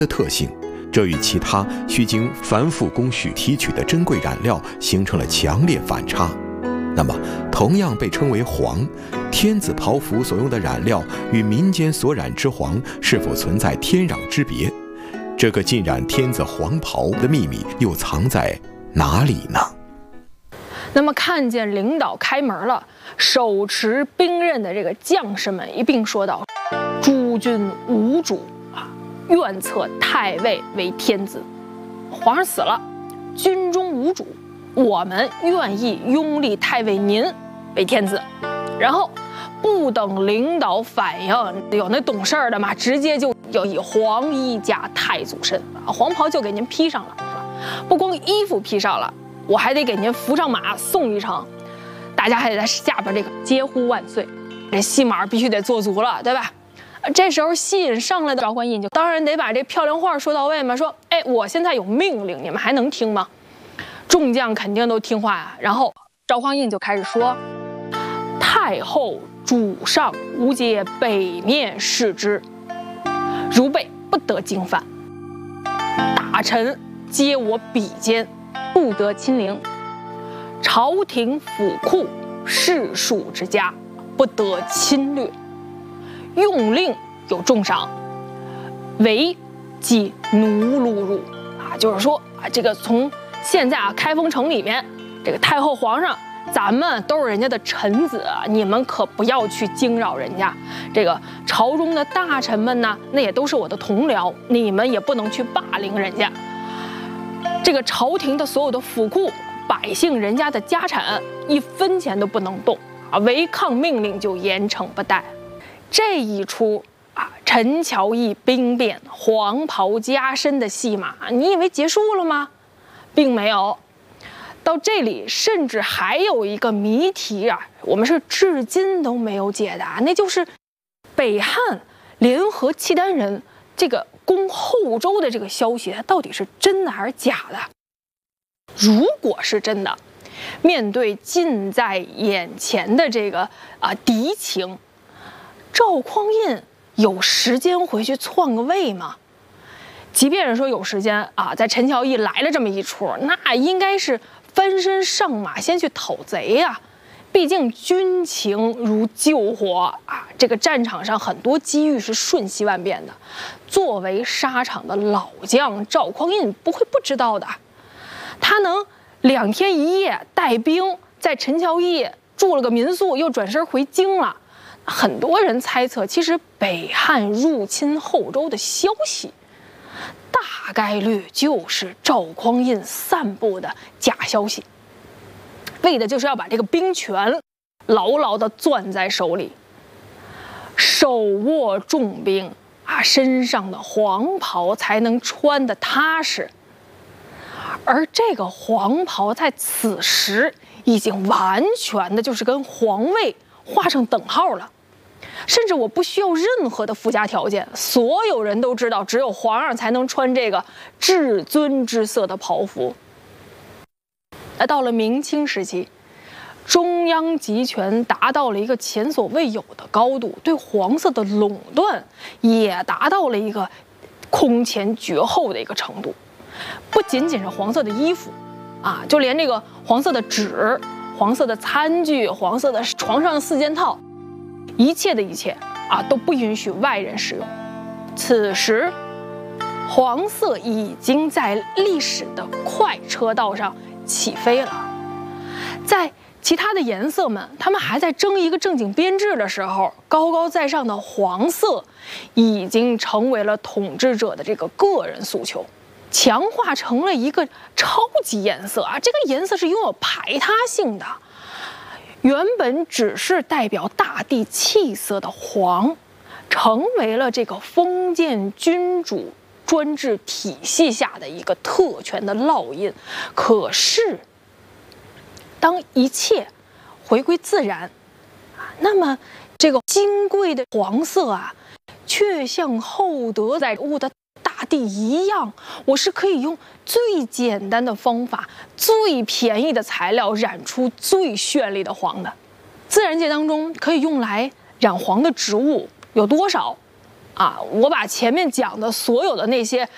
的特性，这与其他需经繁复工序提取的珍贵染料形成了强烈反差。那么，同样被称为黄，天子袍服所用的染料与民间所染之黄是否存在天壤之别？这个浸染天子黄袍的秘密又藏在哪里呢？ 那么看见领导开门了，手持兵刃的这个将士们一并说道：“诸君无主啊，愿册太尉为天子。皇上死了，军中无主，我们愿意拥立太尉您为天子。”然后不等领导反应，有那懂事的嘛，直接就以黄衣加太祖身啊，黄袍就给您披上了，是吧？不光衣服披上了，我还得给您扶上马送一程，大家还得在下边这个接呼万岁，这戏码必须得做足了，对吧？这时候吸引上来的赵匡胤就当然得把这漂亮话说到位嘛，说哎，我现在有命令，你们还能听吗？众将肯定都听话呀。然后赵匡胤就开始说：“太后主上无节北面视之，如备不得经犯。大臣皆我比肩，不得亲临。朝廷府库士庶之家，不得侵略。用令有重赏，违即奴禄入。”啊，就是说啊，这个从现在啊开封城里面，这个太后皇上，咱们都是人家的臣子啊，你们可不要去惊扰人家。这个朝中的大臣们呢，那也都是我的同僚，你们也不能去霸凌人家。这个朝廷的所有的府库，百姓人家的家产，一分钱都不能动啊，违抗命令就严惩不贷。这一出啊，陈桥驿兵变、黄袍加身的戏码，你以为结束了吗？并没有。到这里，甚至还有一个谜题啊，我们是至今都没有解答，那就是北汉联合契丹人这个攻后周的这个消息，它到底是真的还是假的？如果是真的，面对近在眼前的这个敌情，赵匡胤有时间回去篡个位吗？即便是说有时间啊，在陈桥驿来了这么一出，那应该是翻身上马先去讨贼呀。毕竟军情如救火啊，这个战场上很多机遇是瞬息万变的。作为沙场的老将，赵匡胤不会不知道的。他能2天1夜带兵在陈桥驿住了个民宿，又转身回京了。很多人猜测，其实北汉入侵后周的消息，大概率就是赵匡胤散布的假消息，为的就是要把这个兵权牢牢地攥在手里，手握重兵啊，身上的黄袍才能穿得踏实。而这个黄袍在此时已经完全的就是跟皇位画上等号了，甚至我不需要任何的附加条件，所有人都知道，只有皇上才能穿这个至尊之色的袍服。到了明清时期，中央集权达到了一个前所未有的高度，对黄色的垄断也达到了一个空前绝后的一个程度。不仅仅是黄色的衣服啊，就连这个黄色的纸、黄色的餐具、黄色的床上4件套，一切的一切啊都不允许外人使用。此时，黄色已经在历史的快车道上起飞了。在其他的颜色们，他们还在争一个正经编制的时候，高高在上的黄色已经成为了统治者的这个个人诉求，强化成了一个超级颜色啊！这个颜色是拥有排他性的。原本只是代表大地气色的黄，成为了这个封建君主专制体系下的一个特权的烙印。可是，当一切回归自然，那么这个金贵的黄色啊，却像厚德载物的大地一样，我是可以用最简单的方法、最便宜的材料染出最绚丽的黄的。自然界当中可以用来染黄的植物有多少啊？我把前面讲的所有的那些